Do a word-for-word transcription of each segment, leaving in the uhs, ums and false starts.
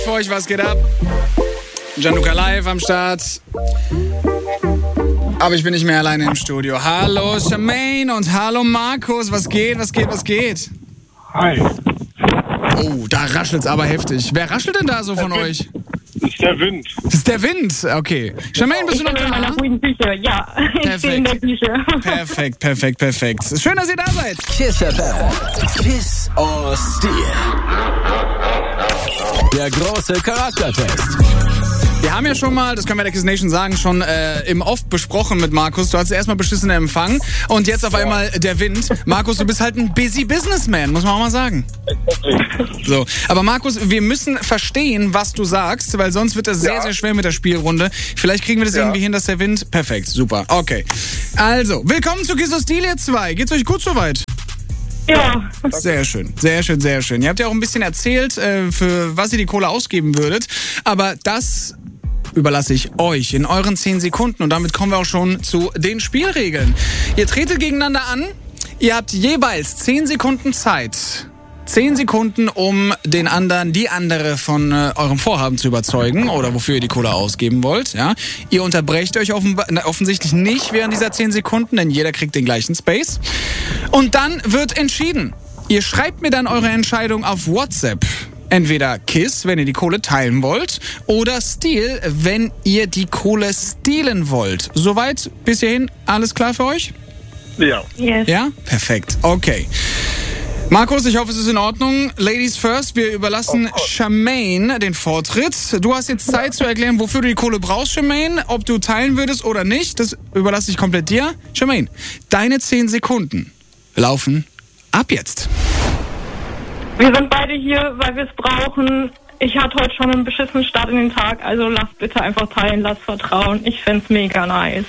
Für euch, was geht ab? Gianluca live am Start. Aber ich bin nicht mehr alleine im Studio. Hallo Charmaine und hallo Markus. Was geht, was geht, was geht? Hi. Oh, da raschelt's aber heftig. Wer raschelt denn da so von euch? Das ist der Wind. Das ist der Wind, okay. Charmaine, bist du noch Ich bin in meiner da? ruhigen Küche, ja. Ich stehe in der Küche. Perfekt, perfekt, perfekt. Schön, dass ihr da seid. Kiss F M. Kiss or Steal. Der große Charaktertest. Wir haben ja schon mal, das können wir der Kiss Nation sagen, schon äh, im Off besprochen mit Markus. Du hattest erstmal beschissenen Empfang und jetzt auf einmal der Wind. Markus, du bist halt ein busy Businessman, muss man auch mal sagen. So, aber Markus, wir müssen verstehen, was du sagst, weil sonst wird es sehr, Ja. sehr schwer mit der Spielrunde. Vielleicht kriegen wir das Ja. irgendwie hin, dass der Wind... Perfekt, super, okay. Also, willkommen zu Kiss or Steal, ihr zwei. Geht's euch gut soweit? Ja. Sehr schön, sehr schön, sehr schön. Ihr habt ja auch ein bisschen erzählt, äh, für was ihr die Kohle ausgeben würdet. Aber das überlasse ich euch in euren zehn Sekunden. Und damit kommen wir auch schon zu den Spielregeln. Ihr tretet gegeneinander an. Ihr habt jeweils zehn Sekunden Zeit. zehn Sekunden, um den anderen, die andere von äh, eurem Vorhaben zu überzeugen oder wofür ihr die Kohle ausgeben wollt. Ja? Ihr unterbrecht euch offenbar, na, offensichtlich nicht während dieser zehn Sekunden, denn jeder kriegt den gleichen Space. Und dann wird entschieden. Ihr schreibt mir dann eure Entscheidung auf WhatsApp. Entweder Kiss, wenn ihr die Kohle teilen wollt, oder Steal, wenn ihr die Kohle stehlen wollt. Soweit bis hierhin alles klar für euch? Ja. Yes. Ja? Perfekt. Okay. Markus, ich hoffe, es ist in Ordnung. Ladies first, wir überlassen Charmaine den Vortritt. Du hast jetzt Zeit zu erklären, wofür du die Kohle brauchst, Charmaine. Ob du teilen würdest oder nicht, das überlasse ich komplett dir. Charmaine, deine zehn Sekunden laufen ab jetzt. Wir sind beide hier, weil wir es brauchen. Ich hatte heute schon einen beschissenen Start in den Tag, also lasst bitte einfach teilen, lasst vertrauen. Ich find's mega nice.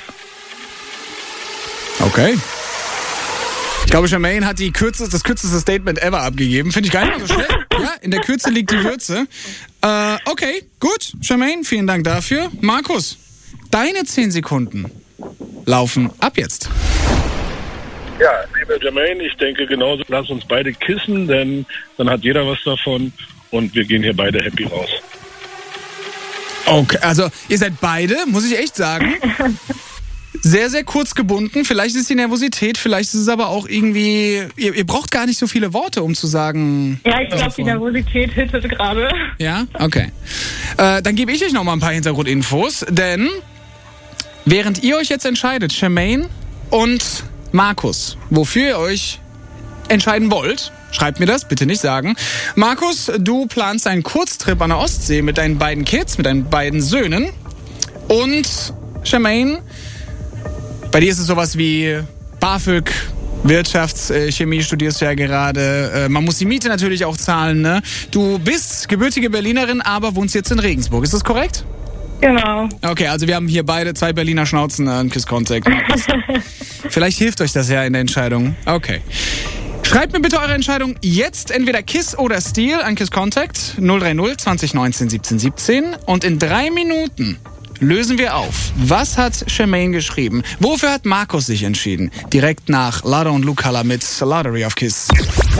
Okay. Ich glaube, Charmaine hat die kürzeste, das kürzeste Statement ever abgegeben. Finde ich gar nicht mal so schlecht. Ja, in der Kürze liegt die Würze. Äh, okay, gut. Charmaine, vielen Dank dafür. Markus, deine zehn Sekunden laufen ab jetzt. Ja, liebe Jermaine, ich denke genauso, lass uns beide kissen, denn dann hat jeder was davon und wir gehen hier beide happy raus. Okay, also ihr seid beide, muss ich echt sagen, sehr, sehr kurz gebunden. Vielleicht ist die Nervosität, vielleicht ist es aber auch irgendwie, ihr, ihr braucht gar nicht so viele Worte, um zu sagen... Ja, ich glaube, die Nervosität hittet gerade. Ja, okay. Äh, dann gebe ich euch noch mal ein paar Hintergrundinfos, denn während ihr euch jetzt entscheidet, Charmaine und Markus, wofür ihr euch entscheiden wollt, schreibt mir das, bitte nicht sagen. Markus, du planst einen Kurztrip an der Ostsee mit deinen beiden Kids, mit deinen beiden Söhnen. Und Charmaine, bei dir ist es sowas wie BAföG, Wirtschaftschemie studierst du ja gerade. Man muss die Miete natürlich auch zahlen, ne? Du bist gebürtige Berlinerin, aber wohnst jetzt in Regensburg. Ist das korrekt? Genau. Okay, also wir haben hier beide zwei Berliner Schnauzen an Kiss Contact. Vielleicht hilft euch das ja in der Entscheidung. Okay. Schreibt mir bitte eure Entscheidung jetzt entweder Kiss oder Steal an Kiss Contact null drei null zwanzig neunzehn siebzehn siebzehn und in drei Minuten lösen wir auf. Was hat Charmaine geschrieben? Wofür hat Markus sich entschieden? Direkt nach Lada und Lucala mit Lottery of Kiss.